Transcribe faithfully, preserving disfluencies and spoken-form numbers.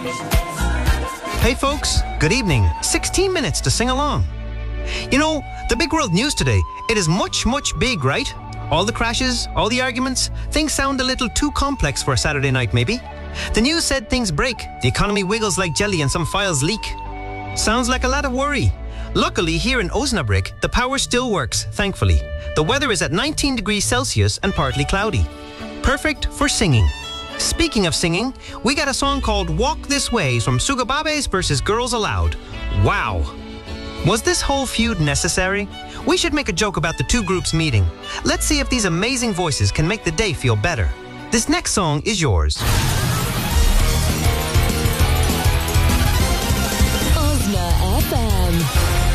Hey folks, good evening. sixteen minutes to sing along. You know, the big world news today, it is much, much big, right? All the crashes, all the arguments, things sound a little too complex for a Saturday night maybe. The news said things break, the economy wiggles like jelly and some files leak. Sounds like a lot of worry. Luckily here in Osnabrück, the power still works, thankfully. The weather is at nineteen degrees Celsius and partly cloudy. Perfect for singing. Speaking of singing, we got a song called Walk This Way from Sugababes versus Girls Aloud. Wow! Was this whole feud necessary? We should make a joke about the two groups meeting. Let's see if these amazing voices can make the day feel better. This next song is yours.